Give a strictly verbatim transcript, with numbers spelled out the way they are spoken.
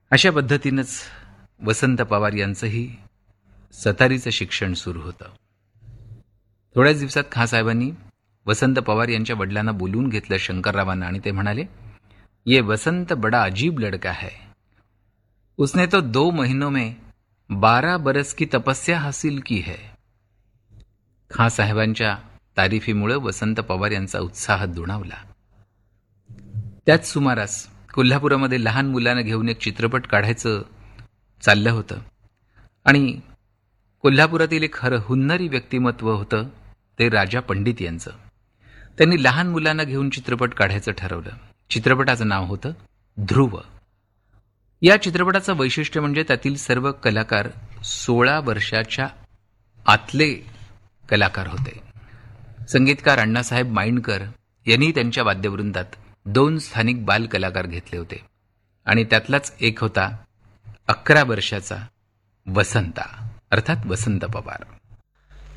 अशा पद्धतीनंच वसंत पवार यांचंही सतारीचं शिक्षण सुरू होतं. थोड्याच दिवसात खाँसाहेबांनी वसंत पवार यांच्या वडिलांना बोलवून घेतलं शंकररावांना आणि ते म्हणाले, ये वसंत बड़ा अजीब लड़का है, उसने तो दो महीनों में बारह बरस की तपस्या हासिल की है. खाँसाहेबांच्या तारीफीमुळे वसंत पवार यांचा उत्साह दुणावला. त्याच सुमारास कोल्हापुरामध्ये लहान मुलांना घेऊन एक चित्रपट काढायचं चाललं होतं आणि कोल्हापुरातील एक खरं हुन्नरी व्यक्तिमत्व होतं ते राजा पंडित यांचं. त्यांनी लहान मुलांना घेऊन चित्रपट काढायचं ठरवलं. चित्रपटाचं नाव होतं ध्रुव. या चित्रपटाचं वैशिष्ट्य म्हणजे त्यातील सर्व कलाकार सोळा वर्षाच्या आतले कलाकार होते. संगीतकार अण्णासाहेब माइंडकर यांनी त्यांच्या वाद्यवृंदात दोन स्थानिक बाल कलाकार घेतले होते आणि त्यातलाच एक होता अकरा वर्षाचा वसंता अर्थात वसंत पवार.